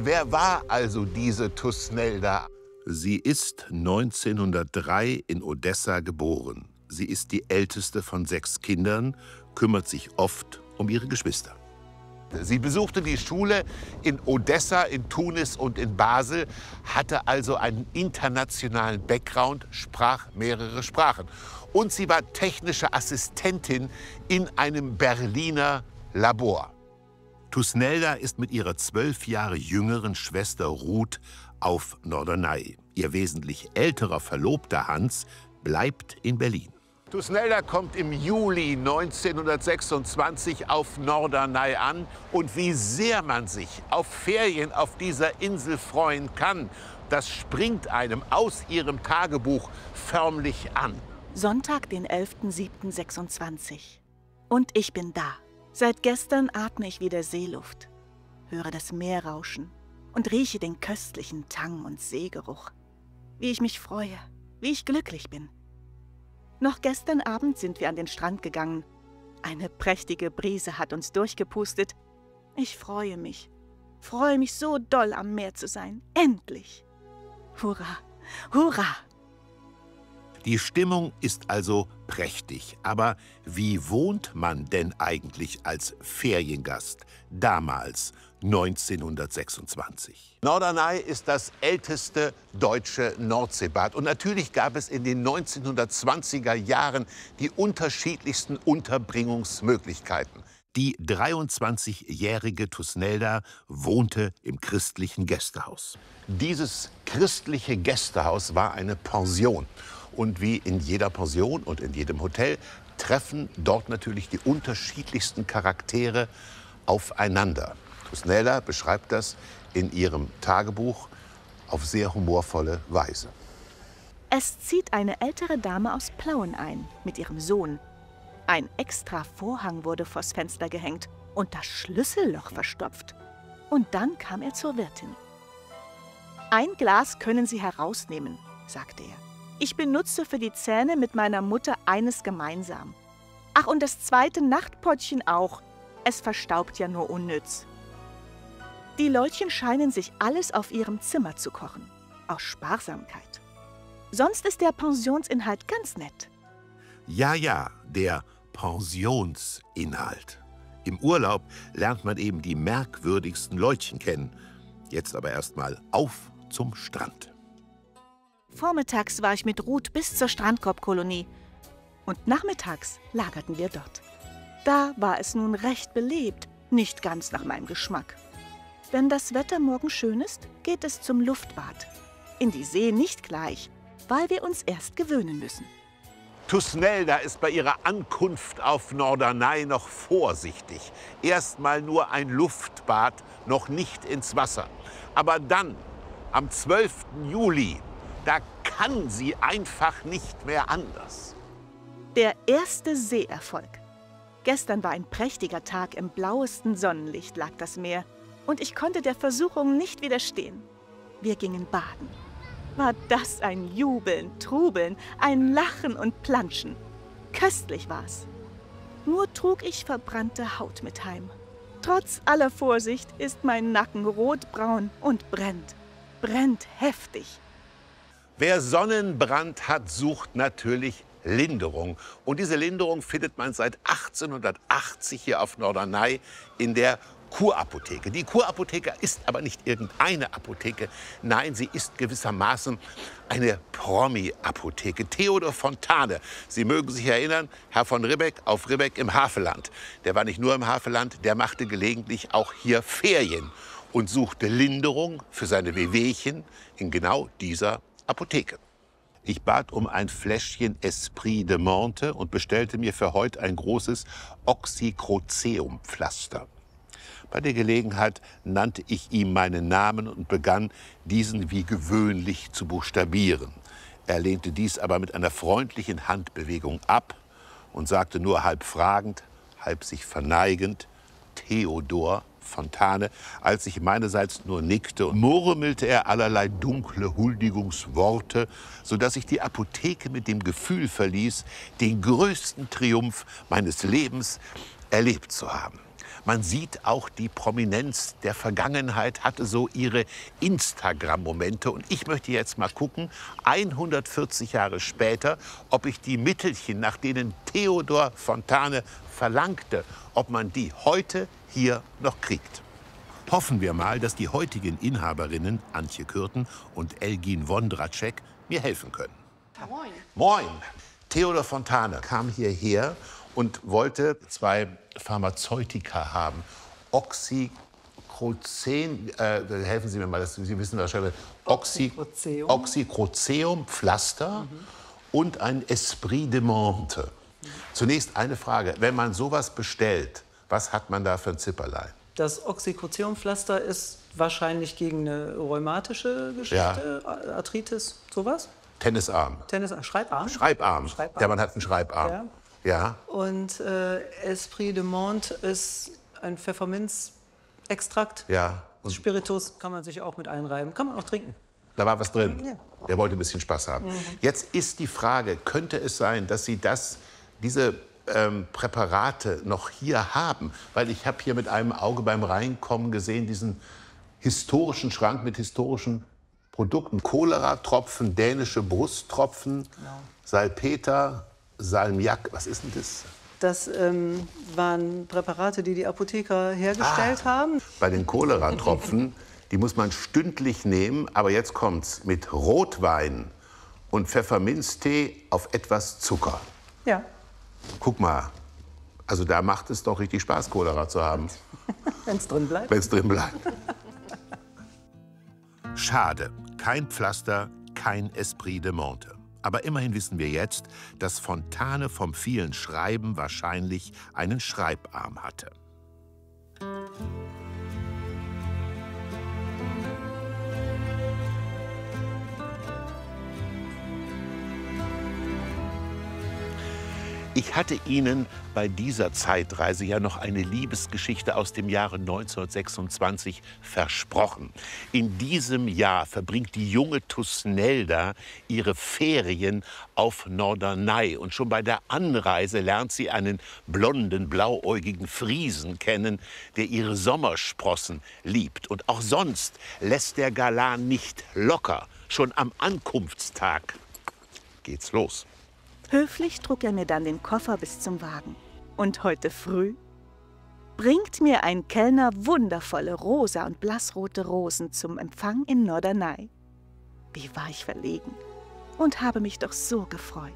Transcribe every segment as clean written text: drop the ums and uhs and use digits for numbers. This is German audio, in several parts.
Wer war also diese Thusnelda? Sie ist 1903 in Odessa geboren. Sie ist die älteste von 6 Kindern, kümmert sich oft um ihre Geschwister. Sie besuchte die Schule in Odessa, in Tunis und in Basel, hatte also einen internationalen Background, sprach mehrere Sprachen. Und sie war technische Assistentin in einem Berliner Labor. Thusnelda ist mit ihrer 12 Jahre jüngeren Schwester Ruth auf Norderney. Ihr wesentlich älterer Verlobter Hans bleibt in Berlin. Thusnelda kommt im Juli 1926 auf Norderney an. Und wie sehr man sich auf Ferien auf dieser Insel freuen kann, das springt einem aus ihrem Tagebuch förmlich an. Sonntag, den 11.07.26. Und ich bin da. Seit gestern atme ich wieder Seeluft, höre das Meer rauschen und rieche den köstlichen Tang- und Seegeruch. Wie ich mich freue, wie ich glücklich bin. Noch gestern Abend sind wir an den Strand gegangen. Eine prächtige Brise hat uns durchgepustet. Ich freue mich so doll am Meer zu sein. Endlich! Hurra, hurra! Die Stimmung ist also prächtig. Aber wie wohnt man denn eigentlich als Feriengast damals, 1926? Norderney ist das älteste deutsche Nordseebad. Und natürlich gab es in den 1920er Jahren die unterschiedlichsten Unterbringungsmöglichkeiten. Die 23-jährige Thusnelda wohnte im christlichen Gästehaus. Dieses christliche Gästehaus war eine Pension. Und wie in jeder Pension und in jedem Hotel treffen dort natürlich die unterschiedlichsten Charaktere aufeinander. Thusnelda beschreibt das in ihrem Tagebuch auf sehr humorvolle Weise. Es zieht eine ältere Dame aus Plauen ein, mit ihrem Sohn. Ein extra Vorhang wurde vors Fenster gehängt und das Schlüsselloch verstopft. Und dann kam er zur Wirtin. »Ein Glas können Sie herausnehmen«, sagte er. »Ich benutze für die Zähne mit meiner Mutter eines gemeinsam. Ach, und das zweite Nachtpottchen auch. Es verstaubt ja nur unnütz.« Die Leutchen scheinen sich alles auf ihrem Zimmer zu kochen, aus Sparsamkeit. Sonst ist der Pensionsinhalt ganz nett. Ja, der Pensionsinhalt. Im Urlaub lernt man eben die merkwürdigsten Leutchen kennen. Jetzt aber erstmal auf zum Strand. Vormittags war ich mit Ruth bis zur Strandkorbkolonie. Und nachmittags lagerten wir dort. Da war es nun recht belebt, nicht ganz nach meinem Geschmack. Wenn das Wetter morgen schön ist, geht es zum Luftbad. In die See nicht gleich, weil wir uns erst gewöhnen müssen. Thusnelda ist bei ihrer Ankunft auf Norderney noch vorsichtig. Erstmal nur ein Luftbad, noch nicht ins Wasser. Aber dann, am 12. Juli, da kann sie einfach nicht mehr anders. Der erste Seeerfolg. Gestern war ein prächtiger Tag, im blauesten Sonnenlicht lag das Meer. Und ich konnte der Versuchung nicht widerstehen. Wir gingen baden. War das ein Jubeln, Trubeln, ein Lachen und Planschen. Köstlich war's. Nur trug ich verbrannte Haut mit heim. Trotz aller Vorsicht ist mein Nacken rotbraun und brennt. Brennt heftig. Wer Sonnenbrand hat, sucht natürlich Linderung. Und diese Linderung findet man seit 1880 hier auf Norderney in der Kurapotheke. Die Kurapotheke ist aber nicht irgendeine Apotheke. Nein, sie ist gewissermaßen eine Promi-Apotheke. Theodor Fontane, Sie mögen sich erinnern, Herr von Ribbeck auf Ribbeck im Havelland. Der war nicht nur im Havelland, der machte gelegentlich auch hier Ferien und suchte Linderung für seine Wehwehchen in genau dieser Apotheke. Ich bat um ein Fläschchen Esprit de Monte und bestellte mir für heute ein großes Oxycroceum-Pflaster. Bei der Gelegenheit nannte ich ihm meinen Namen und begann, diesen wie gewöhnlich zu buchstabieren. Er lehnte dies aber mit einer freundlichen Handbewegung ab und sagte nur halb fragend, halb sich verneigend, Theodor Fontane. Als ich meinerseits nur nickte, murmelte er allerlei dunkle Huldigungsworte, sodass ich die Apotheke mit dem Gefühl verließ, den größten Triumph meines Lebens erlebt zu haben. Man sieht auch, die Prominenz der Vergangenheit hatte so ihre Instagram-Momente. Und ich möchte jetzt mal gucken, 140 Jahre später, ob ich die Mittelchen, nach denen Theodor Fontane verlangte, ob man die heute hier noch kriegt. Hoffen wir mal, dass die heutigen Inhaberinnen Antje Kürten und Elgin Wondracek mir helfen können. Moin. Moin. Theodor Fontane kam hierher und wollte 2 Pharmazeutika haben. Oxycrocen, helfen Sie mir mal, Sie wissen wahrscheinlich, Oxycroceum, Pflaster und ein Esprit de Monte. Zunächst eine Frage, wenn man sowas bestellt, was hat man da für ein Zipperlein? Das Oxycroceumpflaster ist wahrscheinlich gegen eine rheumatische Geschichte, ja. Arthritis, sowas? Tennisarm. Schreibarm? Schreibarm. Der Mann hat einen Schreibarm. Ja. Ja. Und Esprit de Monte ist ein Pfefferminzextrakt. Ja. Und Spiritus kann man sich auch mit einreiben. Kann man auch trinken. da war was drin. Ja. Der wollte ein bisschen Spaß haben. Jetzt ist die Frage, könnte es sein, dass Sie diese Präparate noch hier haben? Weil ich habe hier mit einem Auge beim Reinkommen gesehen, diesen historischen Schrank mit historischen Produkten. Cholera-Tropfen, dänische Brusttropfen, genau. Salpeter, Salmiak. Was ist denn das? Das waren Präparate, die die Apotheker hergestellt haben. Bei den Cholera-Tropfen, die muss man stündlich nehmen. Aber jetzt kommt's, mit Rotwein und Pfefferminztee auf etwas Zucker. Ja. Guck mal, also da macht es doch richtig Spaß, Cholera zu haben. Wenn es drin bleibt. Wenn es drin bleibt. Schade, kein Pflaster, kein Esprit de Monte. Aber immerhin wissen wir jetzt, dass Fontane vom vielen Schreiben wahrscheinlich einen Schreibarm hatte. Ich hatte Ihnen bei dieser Zeitreise ja noch eine Liebesgeschichte aus dem Jahre 1926 versprochen. In diesem Jahr verbringt die junge Thusnelda ihre Ferien auf Norderney. Und schon bei der Anreise lernt sie einen blonden, blauäugigen Friesen kennen, der ihre Sommersprossen liebt. Und auch sonst lässt der Galan nicht locker. Schon am Ankunftstag geht's los. Höflich trug er mir dann den Koffer bis zum Wagen. Und heute früh bringt mir ein Kellner wundervolle rosa und blassrote Rosen zum Empfang in Norderney. Wie war ich verlegen und habe mich doch so gefreut.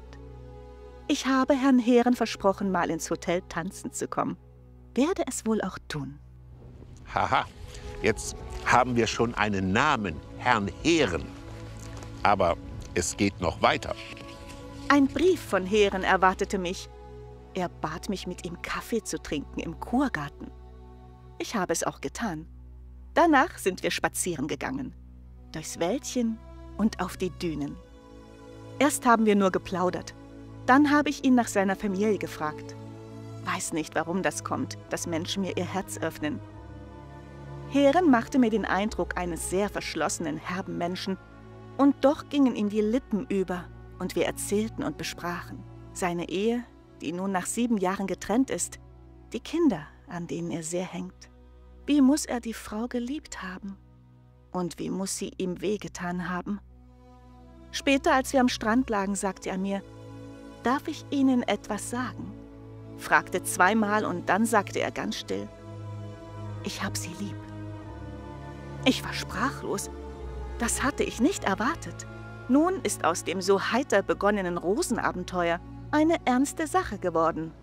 Ich habe Herrn Heeren versprochen, mal ins Hotel tanzen zu kommen. Werde es wohl auch tun. Haha, jetzt haben wir schon einen Namen, Herrn Heeren. Aber es geht noch weiter. Ein Brief von Heeren erwartete mich. Er bat mich, mit ihm Kaffee zu trinken im Kurgarten. Ich habe es auch getan. Danach sind wir spazieren gegangen. Durchs Wäldchen und auf die Dünen. Erst haben wir nur geplaudert. Dann habe ich ihn nach seiner Familie gefragt. Weiß nicht, warum das kommt, dass Menschen mir ihr Herz öffnen. Heeren machte mir den Eindruck eines sehr verschlossenen, herben Menschen. Und doch gingen ihm die Lippen über. Und wir erzählten und besprachen. Seine Ehe, die nun nach 7 Jahren getrennt ist. Die Kinder, an denen er sehr hängt. Wie muss er die Frau geliebt haben? Und wie muss sie ihm wehgetan haben? Später, als wir am Strand lagen, sagte er mir, »Darf ich Ihnen etwas sagen?« Fragte 2-mal und dann sagte er ganz still, »Ich hab sie lieb.« Ich war sprachlos. Das hatte ich nicht erwartet. Nun ist aus dem so heiter begonnenen Rosenabenteuer eine ernste Sache geworden.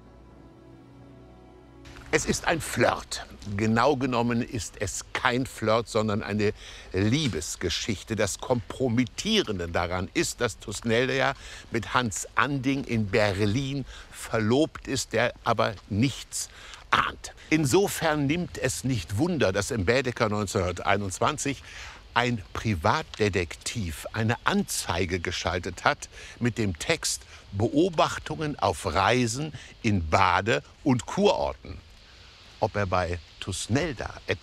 Es ist ein Flirt. Genau genommen ist es kein Flirt, sondern eine Liebesgeschichte. Das Kompromittierende daran ist, dass Thusnelda ja mit Hans Anding in Berlin verlobt ist, der aber nichts ahnt. Insofern nimmt es nicht Wunder, dass im Baedeker 1921 ein Privatdetektiv eine Anzeige geschaltet hat mit dem Text Beobachtungen auf Reisen in Bade- und Kurorten. Ob er bei Thusnelda